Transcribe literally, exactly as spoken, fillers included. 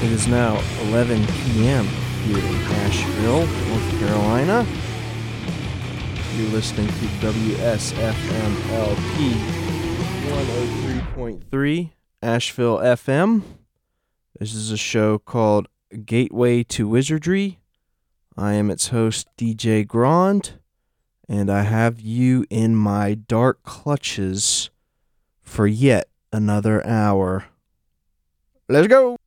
It is now eleven p.m. here in Asheville, North Carolina. You're listening to W S F M L P one oh three point three Asheville F M. This is a show called Gateway to Wizardry. I am its host, D J Grand, and I have you in my dark clutches for yet another hour. Let's go!